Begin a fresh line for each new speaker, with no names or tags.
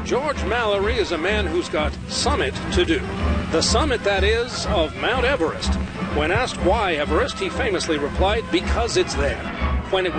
George Mallory is a man who's got summit to do. The summit, that is, of Mount Everest. When asked why Everest, he famously replied, because it's there. When it was